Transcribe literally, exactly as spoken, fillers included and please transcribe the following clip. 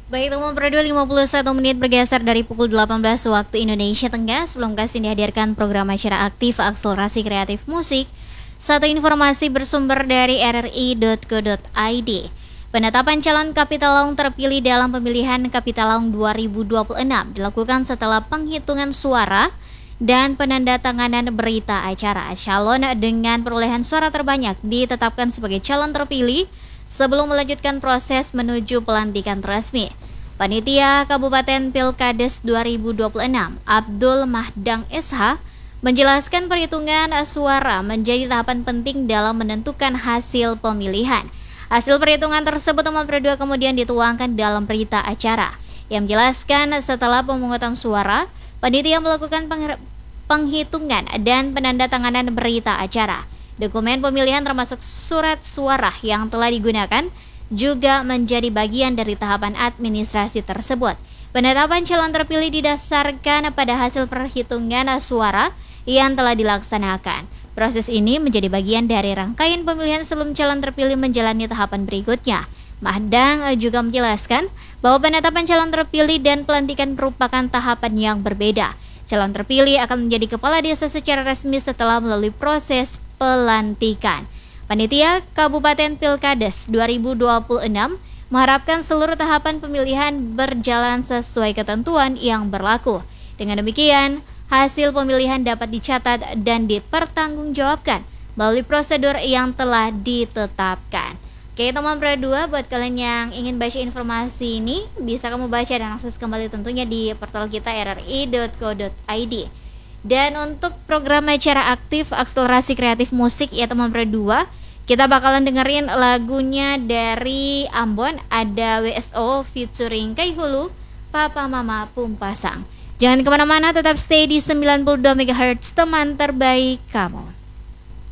Baik, teman berdua lima puluh satu menit bergeser dari pukul delapan belas waktu Indonesia Tengah. Sebelum kasih dihadirkan program acara aktif akselerasi kreatif musik, satu informasi bersumber dari r r i titik co titik i d. Penetapan calon Kapitalang terpilih dalam pemilihan Kapitalang dua ribu dua puluh enam dilakukan setelah penghitungan suara dan penandatanganan berita acara. Calon dengan perolehan suara terbanyak ditetapkan sebagai calon terpilih sebelum melanjutkan proses menuju pelantikan resmi. Panitia Kabupaten Pilkades dua ribu dua puluh enam, Abdul Mahdang S H, menjelaskan perhitungan suara menjadi tahapan penting dalam menentukan hasil pemilihan. Hasil perhitungan tersebut nomor berdua kemudian dituangkan dalam berita acara yang menjelaskan setelah pemungutan suara, panitia melakukan penghitungan dan penandatanganan berita acara. Dokumen pemilihan termasuk surat suara yang telah digunakan juga menjadi bagian dari tahapan administrasi tersebut. Penetapan calon terpilih didasarkan pada hasil perhitungan suara yang telah dilaksanakan. Proses ini menjadi bagian dari rangkaian pemilihan sebelum calon terpilih menjalani tahapan berikutnya. Mahdang juga menjelaskan bahwa penetapan calon terpilih dan pelantikan merupakan tahapan yang berbeda. Calon terpilih akan menjadi kepala desa secara resmi setelah melalui proses pelantikan. Panitia Kabupaten Pilkades dua ribu dua puluh enam mengharapkan seluruh tahapan pemilihan berjalan sesuai ketentuan yang berlaku. Dengan demikian, hasil pemilihan dapat dicatat dan dipertanggungjawabkan melalui prosedur yang telah ditetapkan. Oke, teman berdua, buat kalian yang ingin baca informasi ini, bisa kamu baca dan akses kembali tentunya di portal kita r r i titik co titik i d. Dan untuk program acara aktif akselerasi kreatif musik ya teman berdua, kita bakalan dengerin lagunya dari Ambon, ada W S O featuring Kaihulu, Papa Mama Pumpasang. Jangan kemana-mana, tetap stay di sembilan puluh dua megahertz teman terbaik kamu.